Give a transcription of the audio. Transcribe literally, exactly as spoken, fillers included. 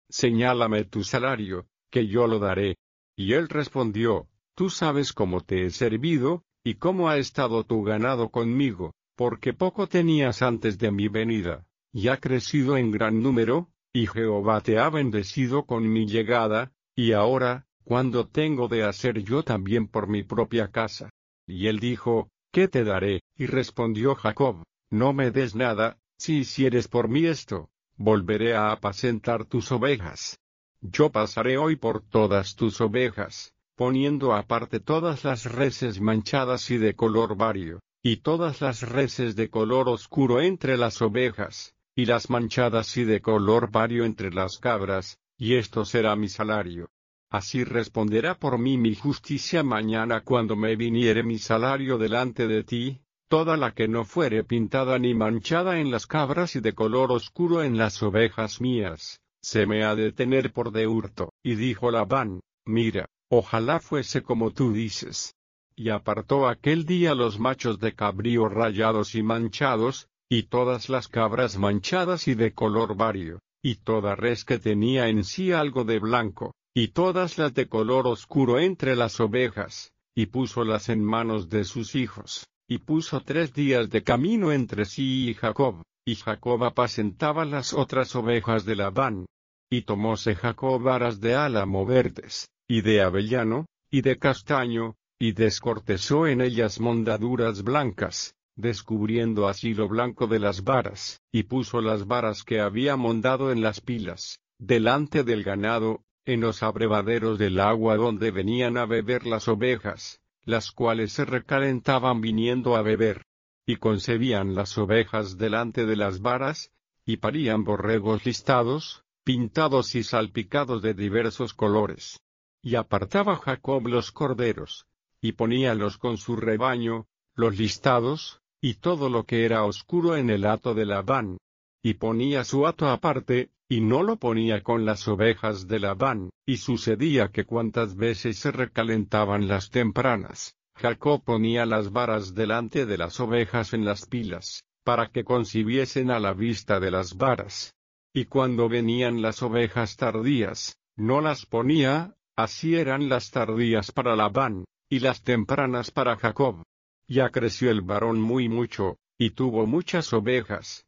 señálame tu salario, que yo lo daré. Y él respondió, tú sabes cómo te he servido, y cómo ha estado tu ganado conmigo, porque poco tenías antes de mi venida, y ha crecido en gran número, y Jehová te ha bendecido con mi llegada, y ahora, ¿cuándo tengo de hacer yo también por mi propia casa? Y él dijo, ¿qué te daré? Y respondió Jacob, no me des nada, si hicieres por mí esto, volveré a apacentar tus ovejas. Yo pasaré hoy por todas tus ovejas, poniendo aparte todas las reses manchadas y de color vario, y todas las reses de color oscuro entre las ovejas, y las manchadas y de color vario entre las cabras, y esto será mi salario. Así responderá por mí mi justicia mañana cuando me viniere mi salario delante de ti, toda la que no fuere pintada ni manchada en las cabras y de color oscuro en las ovejas mías, se me ha de tener por de hurto. Y dijo Labán, mira, ojalá fuese como tú dices. Y apartó aquel día los machos de cabrío rayados y manchados, y todas las cabras manchadas y de color vario, y toda res que tenía en sí algo de blanco, y todas las de color oscuro entre las ovejas, y púsolas en manos de sus hijos, y puso tres días de camino entre sí y Jacob, y Jacob apacentaba las otras ovejas de Labán. Y tomóse Jacob varas de álamo verdes, y de avellano, y de castaño, y descortezó en ellas mondaduras blancas, descubriendo así lo blanco de las varas, y puso las varas que había mondado en las pilas, delante del ganado, en los abrevaderos del agua donde venían a beber las ovejas, las cuales se recalentaban viniendo a beber. Y concebían las ovejas delante de las varas, y parían borregos listados, pintados y salpicados de diversos colores. Y apartaba Jacob los corderos, y poníalos con su rebaño, los listados, y todo lo que era oscuro en el hato de Labán. Y ponía su hato aparte, y no lo ponía con las ovejas de Labán, y sucedía que cuantas veces se recalentaban las tempranas, Jacob ponía las varas delante de las ovejas en las pilas, para que concibiesen a la vista de las varas. Y cuando venían las ovejas tardías, no las ponía, así eran las tardías para Labán, y las tempranas para Jacob. Ya creció el varón muy mucho, y tuvo muchas ovejas,